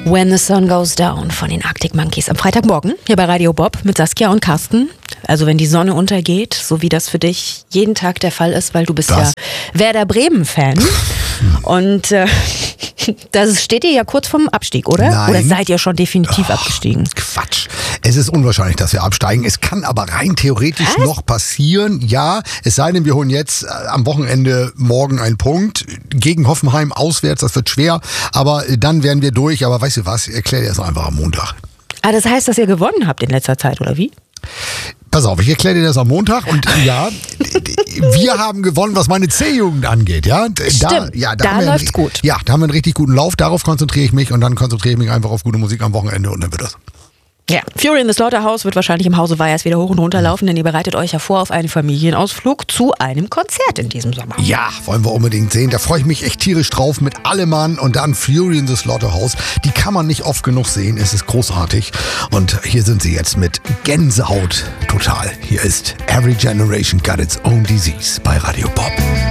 When the Sun Goes Down von den Arctic Monkeys am Freitagmorgen hier bei Radio Bob mit Saskia und Carsten. Also wenn die Sonne untergeht, so wie das für dich jeden Tag der Fall ist, weil du bist ja Werder Bremen-Fan. Und das steht ihr ja kurz vorm Abstieg, oder? Nein. Oder seid ihr schon definitiv abgestiegen? Quatsch. Es ist unwahrscheinlich, dass wir absteigen. Es kann aber rein theoretisch noch passieren. Ja, es sei denn, wir holen jetzt am Wochenende morgen einen Punkt gegen Hoffenheim auswärts. Das wird schwer, aber dann wären wir durch. Aber weißt du was, ich erkläre dir das einfach am Montag. Ah, das heißt, dass ihr gewonnen habt in letzter Zeit, oder wie? Pass auf, ich erkläre dir das am Montag und ja, wir haben gewonnen, was meine C-Jugend angeht. Ja? Stimmt, da läuft's gut. Ja, da haben wir einen richtig guten Lauf, darauf konzentriere ich mich und dann konzentriere ich mich einfach auf gute Musik am Wochenende und dann wird das. Ja, Fury in the Slaughterhouse wird wahrscheinlich im Hause Weihers wieder hoch und runter laufen, denn ihr bereitet euch ja vor auf einen Familienausflug zu einem Konzert in diesem Sommer. Ja, wollen wir unbedingt sehen. Da freue ich mich echt tierisch drauf mit Allemann und dann Fury in the Slaughterhouse. Die kann man nicht oft genug sehen. Es ist großartig. Und hier sind sie jetzt mit Gänsehaut total. Hier ist Every Generation Got Its Own Disease bei Radio Bob.